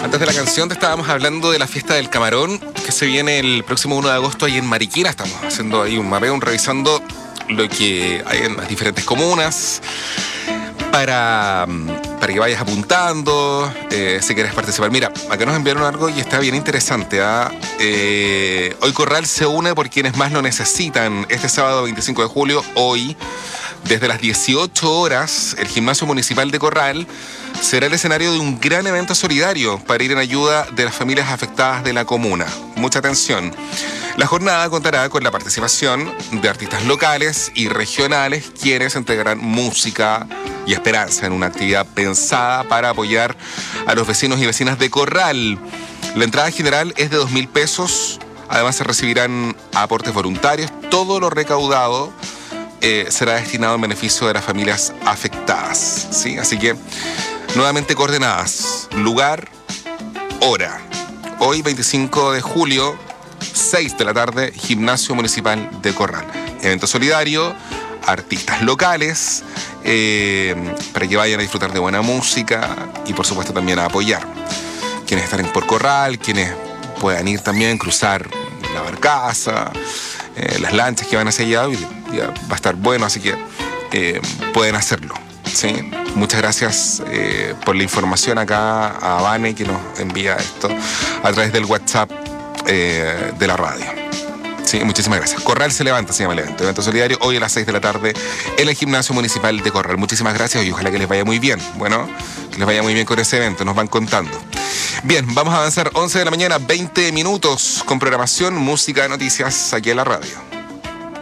Antes de la canción te estábamos hablando de la fiesta del camarón que se viene el próximo 1 de agosto ahí en Mariquina. Estamos haciendo ahí un mapeo, revisando lo que hay en las diferentes comunas para que vayas apuntando si quieres participar. Mira, acá nos enviaron algo y está bien interesante. Hoy Corral se une por quienes más lo necesitan. Este sábado 25 de julio, hoy, desde las 18 horas, el Gimnasio Municipal de Corral será el escenario de un gran evento solidario para ir en ayuda de las familias afectadas de la comuna. Mucha atención. La jornada contará con la participación de artistas locales y regionales, quienes entregarán música y esperanza en una actividad pensada para apoyar a los vecinos y vecinas de Corral. La entrada general es de 2.000 pesos. Además se recibirán aportes voluntarios. Todo lo recaudado será destinado en beneficio de las familias afectadas, ¿sí? Así que, nuevamente coordenadas, lugar, hora. Hoy, 25 de julio, 6 de la tarde, Gimnasio Municipal de Corral. Evento solidario, artistas locales, para que vayan a disfrutar de buena música y, por supuesto, también a apoyar. Quienes están por Corral, quienes puedan ir también, cruzar la barcaza, las lanchas que van hacia allá, ya va a estar bueno, así que pueden hacerlo, ¿sí? Muchas gracias por la información acá a Vane, que nos envía esto a través del WhatsApp de la radio. Sí, muchísimas gracias. Corral se levanta, se llama el evento solidario, hoy a las 6 de la tarde en el Gimnasio Municipal de Corral. Muchísimas gracias y ojalá que les vaya muy bien. Bueno, que les vaya muy bien con ese evento, nos van contando. Bien, vamos a avanzar 11 de la mañana, 20 minutos con programación, música, noticias aquí en la radio.